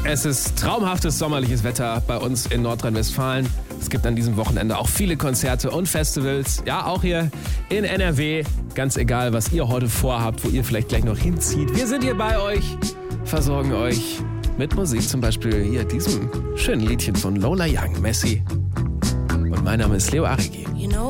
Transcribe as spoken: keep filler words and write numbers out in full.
Es ist traumhaftes sommerliches Wetter bei uns in Nordrhein-Westfalen. Es gibt an diesem Wochenende auch viele Konzerte und Festivals. Ja, auch hier in N R W. Ganz egal, was ihr heute vorhabt, wo ihr vielleicht gleich noch hinzieht. Wir sind hier bei euch, versorgen euch mit Musik. Zum Beispiel hier diesem schönen Liedchen von Lola Young, Messi. Und mein Name ist Leo Arrigi.